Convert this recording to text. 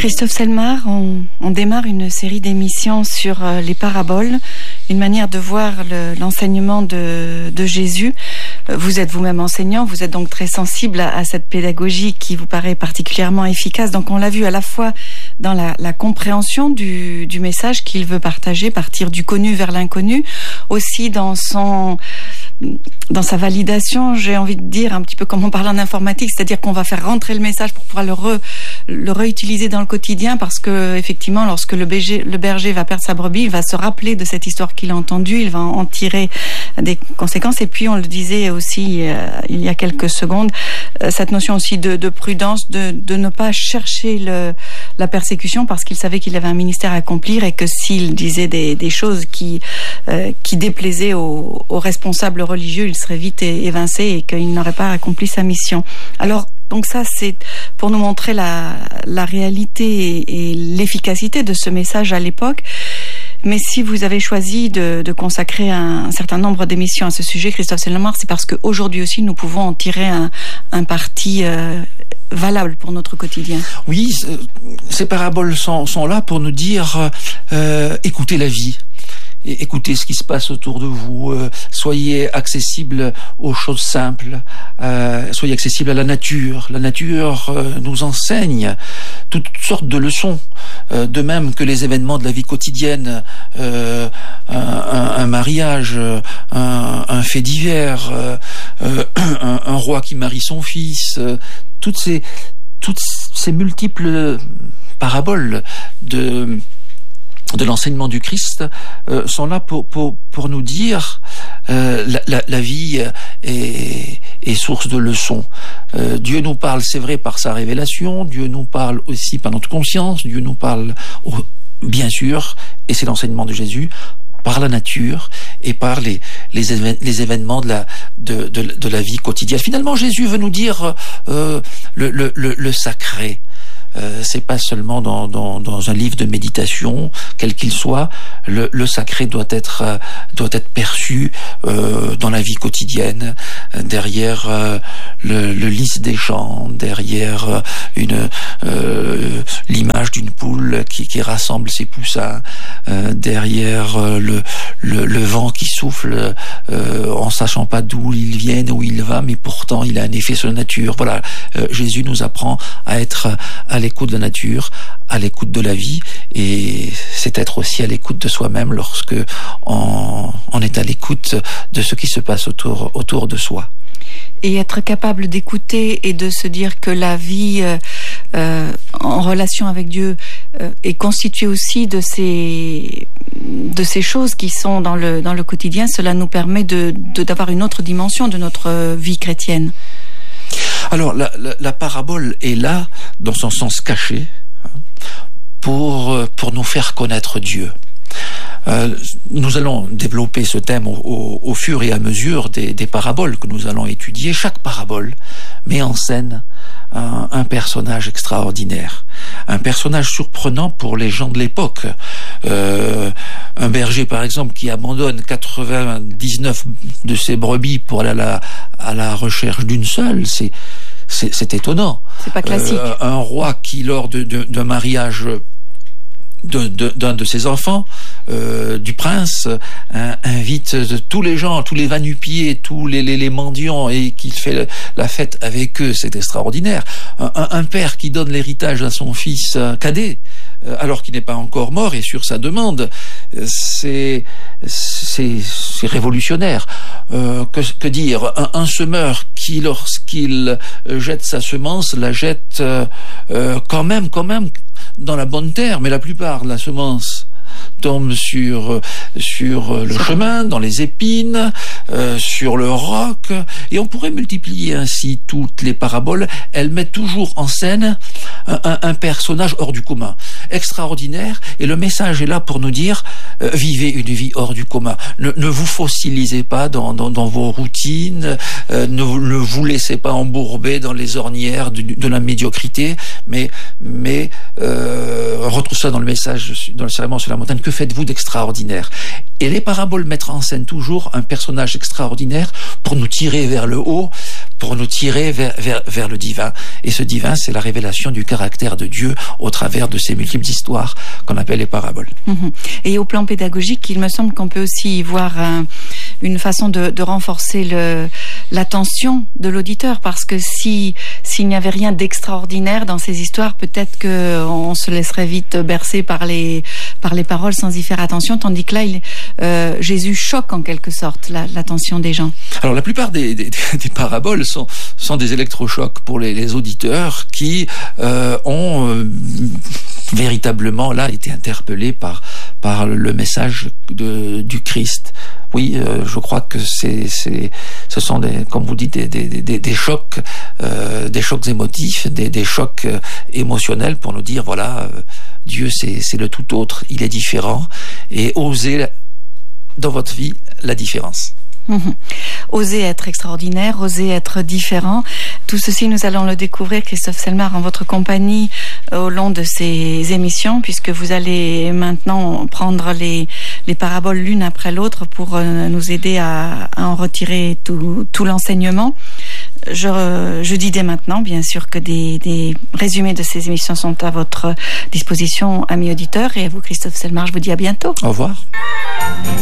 Christophe Selmar, on démarre une série d'émissions sur les paraboles, une manière de voir l'enseignement de Jésus. Vous êtes vous-même enseignant, vous êtes donc très sensible à cette pédagogie qui vous paraît particulièrement efficace. Donc on l'a vu à la fois dans la compréhension du message qu'il veut partager, partir du connu vers l'inconnu, aussi dans sa validation, j'ai envie de dire, un petit peu comme on parle en informatique, c'est-à-dire qu'on va faire rentrer le message pour pouvoir le réutiliser dans le quotidien, parce que effectivement, lorsque le berger va perdre sa brebis, il va se rappeler de cette histoire qu'il a entendue, il va en tirer des conséquences. Et puis, on le disait aussi il y a quelques secondes, cette notion aussi de prudence, de ne pas chercher la persécution, parce qu'il savait qu'il avait un ministère à accomplir et que s'il disait des choses qui déplaisaient aux responsables religieux, il serait vite évincé et qu'il n'aurait pas accompli sa mission. Alors, donc ça, c'est pour nous montrer la réalité et l'efficacité de ce message à l'époque. Mais si vous avez choisi de consacrer un certain nombre d'émissions à ce sujet, Christophe Selmar, c'est parce qu'aujourd'hui aussi, nous pouvons en tirer un parti valable pour notre quotidien. Oui, ces paraboles sont là pour nous dire écoutez la vie. Écoutez ce qui se passe autour de vous, soyez accessible aux choses simples, soyez accessible à la nature. La nature nous enseigne toutes sortes de leçons, de même que les événements de la vie quotidienne, un mariage, un fait divers, un roi qui marie son fils, toutes ces multiples paraboles de l'enseignement du Christ sont là pour nous dire la vie est source de leçons. Dieu nous parle, c'est vrai, par sa révélation, Dieu nous parle aussi par notre conscience, Dieu nous parle bien sûr, et c'est l'enseignement de Jésus, par la nature et par les événements de la vie quotidienne. Finalement, Jésus veut nous dire le sacré. C'est pas seulement dans un livre de méditation, quel qu'il soit, le sacré doit être perçu dans la vie quotidienne, derrière le lys des champs, derrière l'image d'une poule qui rassemble ses poussins, derrière le vent qui souffle en sachant pas d'où il vient, où il va, mais pourtant il a un effet sur la nature. Voilà, Jésus nous apprend à être à l'écoute de la nature, à l'écoute de la vie, et c'est être aussi à l'écoute de soi-même lorsque on est à l'écoute de ce qui se passe autour de soi. Et être capable d'écouter et de se dire que la vie en relation avec Dieu est constituée aussi de ces choses qui sont dans le quotidien, cela nous permet d'avoir une autre dimension de notre vie chrétienne. Alors, la parabole est là, dans son sens caché, pour nous faire connaître Dieu. Nous allons développer ce thème au fur et à mesure des paraboles que nous allons étudier. Chaque parabole met en scène un personnage extraordinaire, un personnage surprenant pour les gens de l'époque. Un berger, par exemple, qui abandonne 99 de ses brebis pour aller à la recherche d'une seule, c'est étonnant. C'est pas classique. Un roi qui, lors d'un mariage d'un de ses enfants, du prince, invite tous les gens, tous les va-nu-pieds, tous les mendiants, et qu'il fait la fête avec eux. C'est extraordinaire. Un père qui donne l'héritage à son fils cadet, alors qu'il n'est pas encore mort, et sur sa demande, c'est révolutionnaire. Que dire, un semeur qui, lorsqu'il jette sa semence, la jette quand même dans la bonne terre, mais la plupart de la semence tombe sur le chemin, dans les épines, sur le roc, et on pourrait multiplier ainsi toutes les paraboles. Elles mettent toujours en scène un personnage hors du commun, extraordinaire, et le message est là pour nous dire vivez une vie hors du commun. Ne vous fossilisez pas dans vos routines, ne vous laissez pas embourber dans les ornières de la médiocrité, mais on retrouve ça dans le message, dans le serment sur la montagne. Que faites-vous d'extraordinaire? Et les paraboles mettent en scène toujours un personnage extraordinaire pour nous tirer vers le haut, pour nous tirer vers le divin. Et ce divin, c'est la révélation du caractère de Dieu au travers de ces multiples histoires qu'on appelle les paraboles. Et au plan pédagogique, il me semble qu'on peut aussi y voir une façon de renforcer l'attention de l'auditeur, parce que s'il n'y avait rien d'extraordinaire dans ces histoires, peut-être qu'on se laisserait vite bercer par les paroles sans y faire attention, tandis que là, Jésus choque en quelque sorte l'attention des gens. Alors la plupart des paraboles sont des électrochocs pour les auditeurs qui ont véritablement là été interpellés par le message du Christ. Oui, je crois que ce sont comme vous dites, des chocs émotifs, des chocs émotionnels pour nous dire voilà, Dieu c'est le tout autre, il est différent, et osez dans votre vie la différence. Oser être extraordinaire, oser être différent. Tout ceci, nous allons le découvrir, Christophe Selmar, en votre compagnie au long de ces émissions, puisque vous allez maintenant prendre les paraboles l'une après l'autre pour nous aider à en retirer tout l'enseignement. Je dis dès maintenant, bien sûr, que des résumés de ces émissions sont à votre disposition, amis auditeurs, et à vous, Christophe Selmar, je vous dis à bientôt. Au revoir.